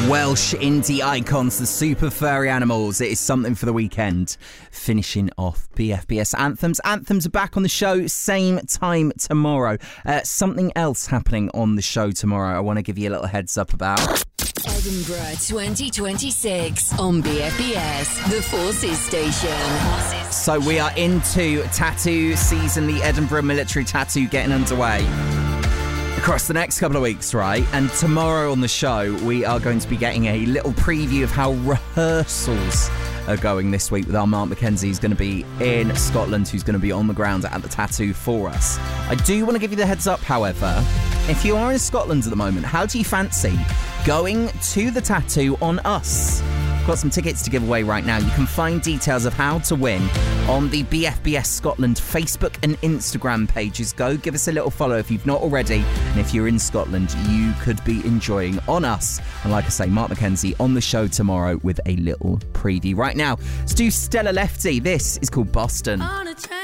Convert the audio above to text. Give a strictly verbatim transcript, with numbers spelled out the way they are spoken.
Welsh indie icons, the Super Furry Animals. It is something for the weekend. Finishing off B F B S Anthems. Anthems are back on the show, same time tomorrow. Uh, something else happening on the show tomorrow I want to give you a little heads up about. Edinburgh twenty twenty-six on B F B S, the Forces Station. So we are into tattoo season, the Edinburgh Military Tattoo getting underway across the next couple of weeks, right? And tomorrow on the show, we are going to be getting a little preview of how rehearsals are going this week with our Mark Mackenzie, who's going to be in Scotland, who's going to be on the ground at the tattoo for us. I do want to give you the heads up, however. If you are in Scotland at the moment, how do you fancy going to the tattoo on us? I've got some tickets to give away right now. You can find details of how to win on the B F B S Scotland Facebook and Instagram pages. Go give us a little follow if you've not already. And if you're in Scotland, you could be enjoying on us. And like I say, Mark Mackenzie on the show tomorrow with a little preview. Right now, let's do Stella Lefty. This is called Boston. On a